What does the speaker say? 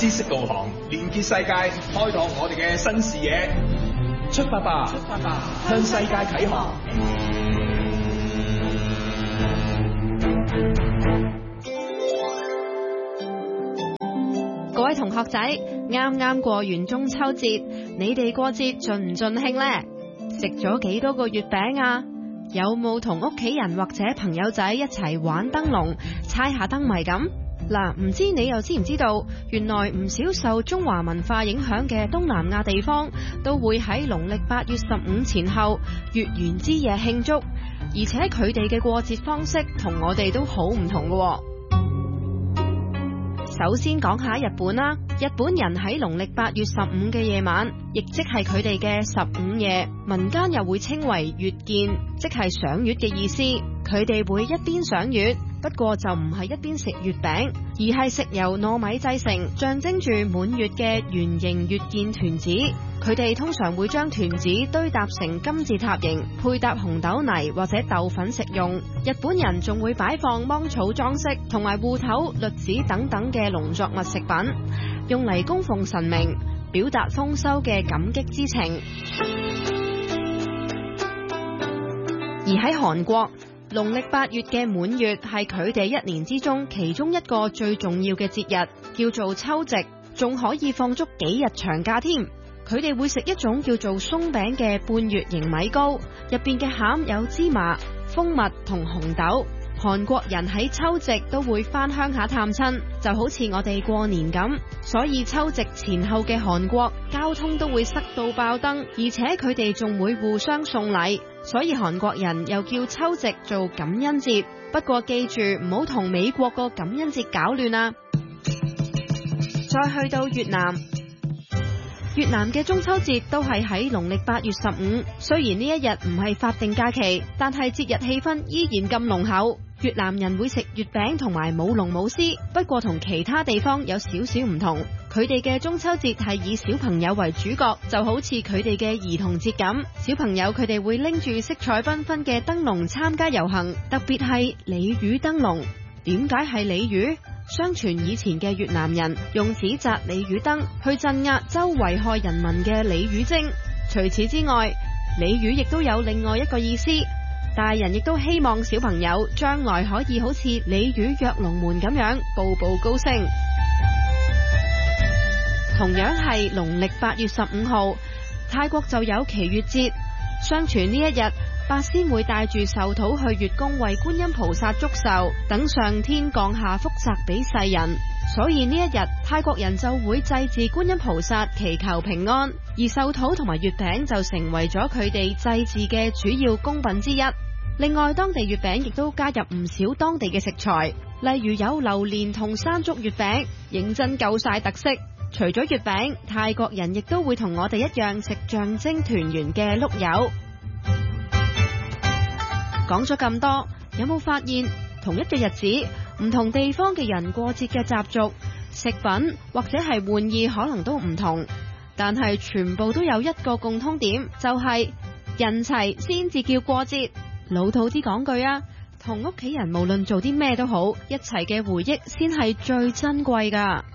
知識導航，連結世界，開拓我哋嘅新視野。出發吧，向世界啟航。 各位同學仔，啱啱過完中秋節，你哋過節盡唔盡興呢？食咗幾多個月餅啊？有冇同屋企人或者朋友仔一齊玩燈籠、猜下燈謎咁？嗱，唔知你又知唔知道，原來唔少受中華文化影響嘅東南亞地方，都會喺農曆8月15前後月圓之夜慶祝，而且佢哋嘅過節方式同我哋都好唔同嘅。首先講下日本啦，日本人喺農曆8月15嘅夜晚，亦即係佢哋嘅15夜，民間又會稱為月見，即係賞月嘅意思。佢哋會一邊賞月，不過就唔係一邊食月餅，而係食由糯米製成，象徵住滿月嘅圓形月見團子。佢哋通常會將團子堆搭成金字塔形，配搭紅豆泥或者豆粉食用。日本人仲會擺放芒草裝飾同埋芋頭、栗子等等嘅農作物食品，用嚟供奉神明，表達豐收嘅感激之情。而喺韓國，農曆8月嘅滿月係佢哋一年之中其中一個最重要嘅節日，叫做秋夕，仲可以放足幾日長假添。佢哋會食一種叫做鬆餅嘅半月形米糕，入邊嘅餡有芝麻、蜂蜜同紅豆。韓國人喺秋夕都會返鄉下探親，就好似我哋過年咁，所以秋夕前後嘅韓國交通都會塞到爆燈，而且佢哋仲會互相送禮，所以韓國人又叫秋夕做感恩節。不過記住唔好同美國個感恩節搞亂啊！再去到越南。越南嘅中秋節都係喺農曆8月15，雖然呢一日唔係法定假期，但係節日氣氛依然咁濃厚。越南人會食月餅同埋舞龍舞獅，不過同其他地方有少少唔同。佢哋嘅中秋節係以小朋友為主角，就好似佢哋嘅兒童節咁。小朋友佢哋會拎住色彩繽紛嘅燈籠參加遊行，特別係鯉魚燈籠。點解係鯉魚？相傳以前嘅越南人用紙紮鯉魚燈去鎮壓周圍害人民嘅鯉魚精。除此之外，鯉魚亦都有另外一個意思，大人亦都希望小朋友將來可以好似鯉魚躍龍門咁樣步步高升。同樣係農曆8月15號，泰國就有祈月節。相傳呢一日，八仙會帶住壽土去月宮為觀音菩薩祝壽，等上天降下福澤俾世人。所以呢一日，泰國人就會祭祀觀音菩薩，祈求平安。而壽土同埋月餅就成為咗佢哋祭祀嘅主要供品之一。另外，當地月餅亦都加入唔少當地嘅食材，例如有榴蓮同山竹月餅，認真夠晒特色。除咗月餅，泰國人亦都會同我哋一樣食象徵團圓嘅碌柚。講咗咁多，有冇發現同一個日子，唔同地方嘅人過節嘅習俗、食品或者係玩意可能都唔同，但係全部都有一個共通點，就係人齊先至叫過節。老土啲講句啊，同屋企人無論做啲咩都好，一齊嘅回憶先係最珍貴㗎。